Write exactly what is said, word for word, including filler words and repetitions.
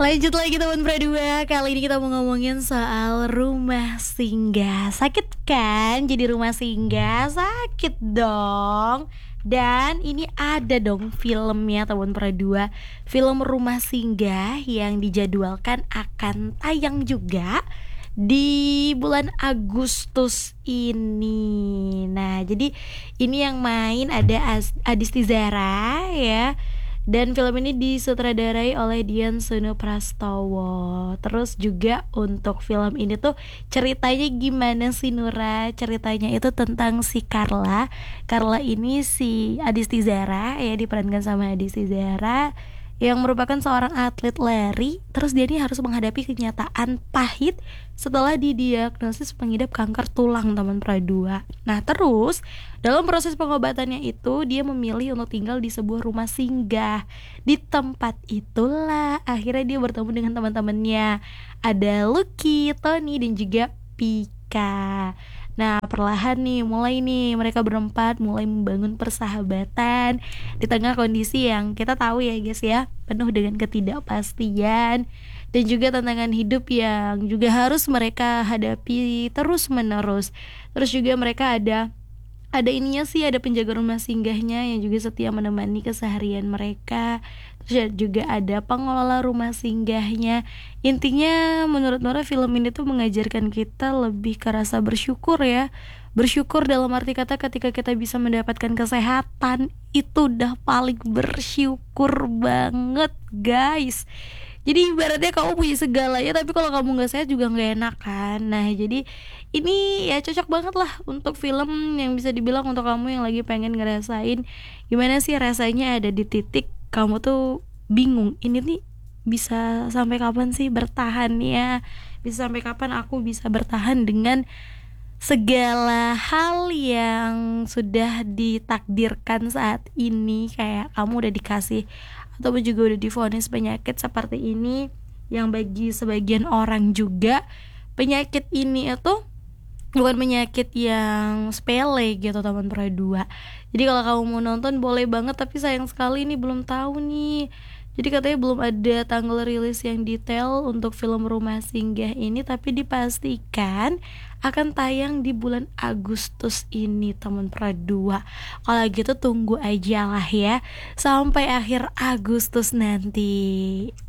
Lanjut lagi teman berdua. Kali ini kita mau ngomongin soal rumah singgah. Sakit kan jadi rumah singgah? Sakit dong. Dan ini ada dong filmnya teman berdua. Film Rumah Singgah yang dijadwalkan akan tayang juga di bulan Agustus ini. Nah, jadi ini yang main ada Adisti Zara ya. Dan film ini disutradarai oleh Dian Sunu Prastowo. Terus juga untuk film ini tuh ceritanya gimana sih Nura? Ceritanya itu tentang si Carla. Carla ini si Adisti Zara ya, diperankan sama Adisti Zara yang merupakan seorang atlet lari. Terus dia ini harus menghadapi kenyataan pahit setelah didiagnosis pengidap kanker tulang teman pradua. Nah terus dalam proses pengobatannya itu dia memilih untuk tinggal di sebuah rumah singgah. Di tempat itulah akhirnya dia bertemu dengan teman-temannya. Ada Lucky, Tony dan juga Pika. Nah perlahan nih mulai nih mereka berempat mulai membangun persahabatan di tengah kondisi yang kita tahu ya guys ya, penuh dengan ketidakpastian dan juga tantangan hidup yang juga harus mereka hadapi terus menerus. Terus juga mereka ada ada ininya sih, ada penjaga rumah singgahnya yang juga setia menemani keseharian mereka. Terus juga ada pengelola rumah singgahnya. Intinya menurut Nora film ini tuh mengajarkan kita lebih ke rasa bersyukur ya. Bersyukur dalam arti kata ketika kita bisa mendapatkan kesehatan, itu udah paling bersyukur banget guys. Jadi ibaratnya kamu punya segalanya, tapi kalau kamu gak sehat juga gak enak kan. Nah jadi ini ya cocok banget lah untuk film yang bisa dibilang untuk kamu yang lagi pengen ngerasain gimana sih rasanya ada di titik kamu tuh bingung, ini nih bisa sampai kapan sih bertahan ya, bisa sampai kapan aku bisa bertahan dengan segala hal yang sudah ditakdirkan saat ini. Kayak kamu udah dikasih ataupun juga udah divonis penyakit seperti ini, yang bagi sebagian orang juga penyakit ini itu bukan penyakit yang sepele gitu teman pradua. Jadi kalau kamu mau nonton boleh banget, tapi sayang sekali ini belum tahu nih. Jadi katanya belum ada tanggal rilis yang detail untuk film Rumah Singgah ini, tapi dipastikan akan tayang di bulan Agustus ini teman pradua. Kalau gitu tunggu aja lah ya sampai akhir Agustus nanti.